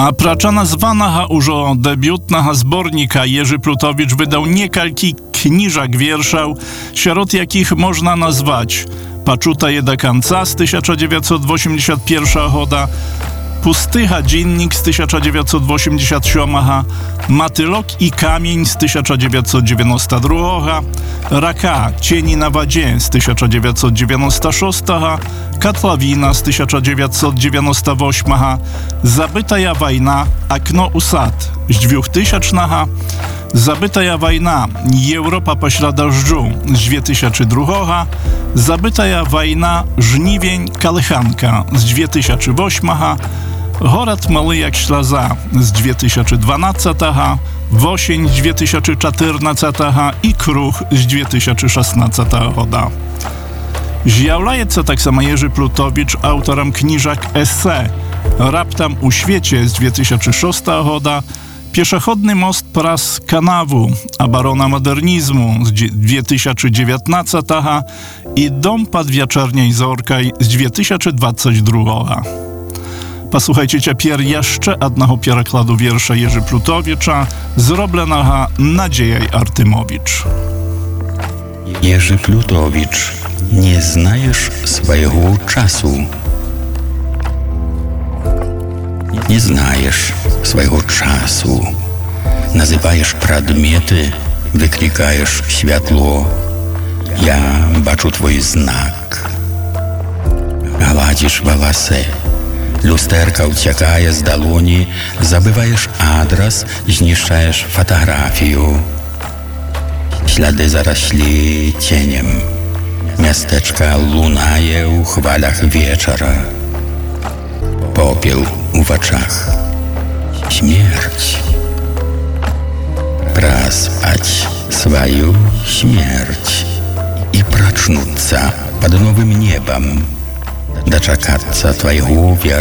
A pracza nazwana użo debiutna zbornika Jerzy Plutowicz wydał niekalki kniżak wierszał, wśród jakich można nazwać Paczuta jedakanca z 1981 года, Pustycha dziennik z 1987, Matylok i kamień z 1992, Raka cieni na wadzie z 1996, Katlawina z 1998, Zabytaja wojna Akno u sad z 2000, Zabytaja wojna Europa pośla deszczu z 2002, Zabytaja wojna Żniwień Kalychanka z 2008, Город Mały jak ślaza z 2012, Wosień z 2014 i Kruch z 2016 года. Zjawляється tak samo Jerzy Plutowicz autorem kniżak esse Raptam u świecie z 2006 года, Pieszochodny most pras Kanawu, Obrona modernizmu z 2019 i Dom pod wieczornej zorkaj z 2022. Posłuchajcie ciepер jeszcze jednego przekładu wiersza Jerzy Plutowicza, zrobionego Nadziejej Artymowicz. Jerzy Plutowicz, nie znajesz swojego czasu. Nie znajesz swojego czasu. Nazywajesz przedmioty, wyklikajesz światło. Ja baczu twój znak. Gładzisz włosy. Lusterka uciekaje z daloni, zabywajesz adres, zniszczajesz fotografię. Ślady zarośli cieniem. Miasteczka lunaje w chwalach wieczora. Popiel w oczach. Śmierć. Praspać swoją śmierć i pracznуться pod nowym niebem. Дочекаться твоего